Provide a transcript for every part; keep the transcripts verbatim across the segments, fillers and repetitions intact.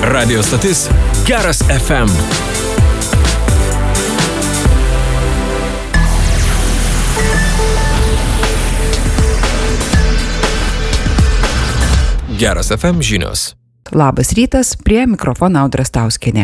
Radio stotis Geras F M. Geras F M žinios. Labas rytas, prie mikrofono Audra Stauskienė.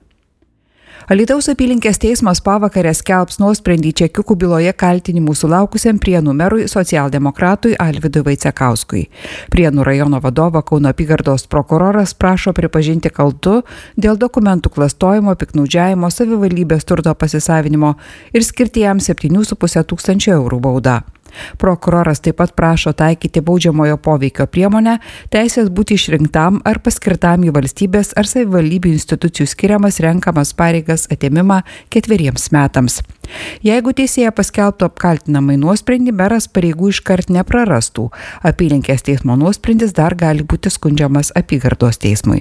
Alytaus apylinkės teismas pavakarę skelbs nuosprendį čekiukų byloje kaltinimų sulaukusiam Prienų merui socialdemokratui Alvydui Vaicekauskui. Prienų rajono vadovo Kauno apygardos prokuroras prašo pripažinti kaltu dėl dokumentų klastojimo, piktnaudžiavimo, savivaldybės turto pasisavinimo ir skirti jam septynių su puse tūkstančio eurų baudą. Prokuroras taip pat prašo taikyti baudžiamojo poveikio priemonę teisės būti išrinktam ar paskirtam į valstybės ar savivaldybių institucijų skiriamas renkamas pareigas atėmimą ketveriems metams. Jeigu teisėja paskelbtų apkaltinamai nuosprendį, meras pareigų iškart neprarastų. Apylinkės teismo nuosprendis dar gali būti skundžiamas apygardos teismui.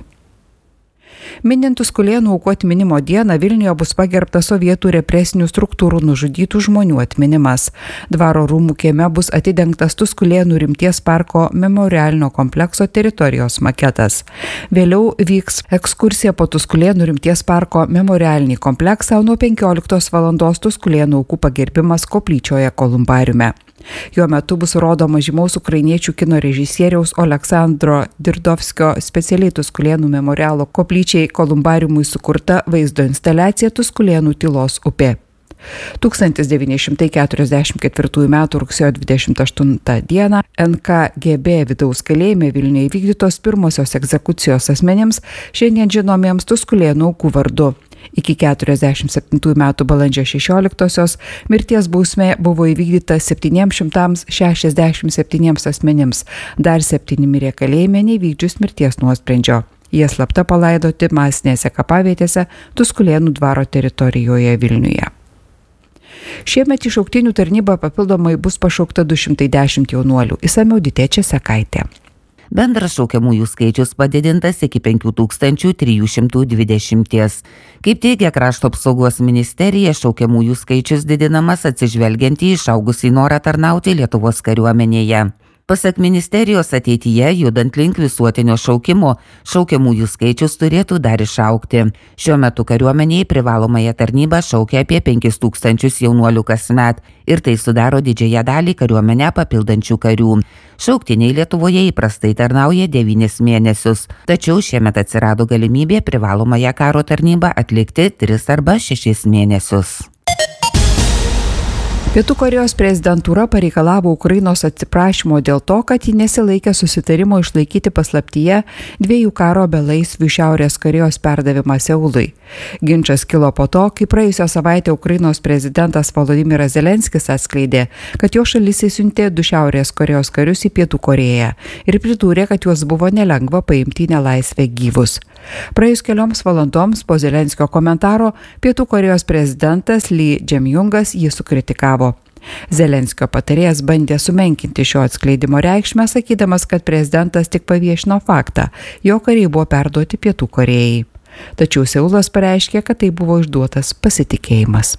Minint Tuskulėnų aukų atminimo dieną, Vilniuje bus pagerbtas sovietų represinių struktūrų nužudytų žmonių atminimas. Dvaro rūmų kieme bus atidengtas Tuskulėnų rimties parko memorialinio komplekso teritorijos maketas. Vėliau vyks ekskursija po Tuskulėnų rimties parko memorialinį kompleksą, nuo penkioliktos valandos Tuskulėnų aukų pagerbimas koplyčioje Kolumbariume. Jo metu bus rodoma žymaus ukrainiečių kino režisieriaus Oleksandro Dirdovskio specialiai Tuskulėnų memorialo koplyčiai Kolumbariumui sukurta vaizdo instaliacija Tuskulėnų tylos upė. tūkstantis devyni šimtai keturiasdešimt ketvirtųjų metų rugsėjo dvidešimt aštuntą dieną N K G B vidaus kalėjime Vilniuje įvykdytos pirmosios egzekucijos asmenims, šiandien žinomiems Tuskulėnų aukų vardu. Iki keturiasdešimt septintųjų metų balandžio šešioliktosios mirties bausmė buvo įvykdyta septyniems šimtams šešiasdešimt septyniems asmenims, dar septyni mirė kalėjime neįvykdžius mirties nuosprendžio. Jie slapta palaidoti masinėse kapavietėse Tuskulėnų dvaro teritorijoje Vilniuje. Šiemet į šauktinių tarnybą papildomai bus pašaukta du šimtai dešimt jaunuolių. Išsamiau Ditė Česakaitė. Bendras šaukiamųjų skaičius padidintas iki penkių tūkstančių trijų šimtų dvidešimties. Kaip teigia Krašto apsaugos ministerija, šaukiamųjų skaičius didinamas atsižvelgiant į išaugusį norą tarnauti Lietuvos kariuomenėje. Pasak ministerijos, ateityje, judant link visuotinio šaukimo, šaukiamųjų skaičius turėtų dar išaugti. Šiuo metu kariuomenėje privalomąją tarnybą šaukia apie penkis tūkstančius jaunuolių kasmet ir tai sudaro didžiąją dalį kariuomenę papildančių karių. Šauktiniai Lietuvoje įprastai tarnauja devynis mėnesius, tačiau šiemet atsirado galimybė privalomąją karo tarnybą atlikti tris arba šešis mėnesius. Pietų Korėjos prezidentūra pareikalavo Ukrainos atsiprašymo dėl to, kad ji nesilaikė susitarimo išlaikyti paslaptyje dviejų karo belaisvių Šiaurės Korėjos perdavimą Seului. Ginčas kilo po to, kai praėjusią savaitę Ukrainos prezidentas Volodymyras Zelenskis atskleidė, kad jo šalis įsiuntė du Šiaurės Korėjos karius į Pietų Korėją ir pridūrė, kad juos buvo nelengva paimti į nelaisvę gyvus. Praėjus kelioms valandoms po Zelenskio komentaro, Pietų Korėjos prezidentas Lee Jae-myungas jį sukritikavo. Zelenskio patarėjas bandė sumenkinti šio atskleidimo reikšmę, sakydamas, kad prezidentas tik paviešino faktą, jo kariai buvo perduoti Pietų Korėjai. Tačiau Seulas pareiškė, kad tai buvo išduotas pasitikėjimas.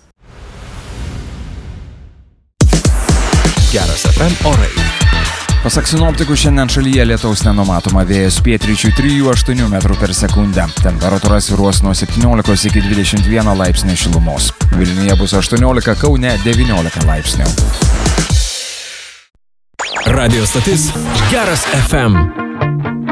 Geras F M orai. Pasak sinoptikų, šiandien šalyje lietaus nenumatoma, vėjas pietryčių trijų aštuonių metrų per sekundę. Temperatūra svyruos nuo septyniolikos iki dvidešimt vieno laipsnio šilumos. Vilniuje bus aštuoniolika, Kaune devyniolika laipsnių. Radio stotis Geras F M.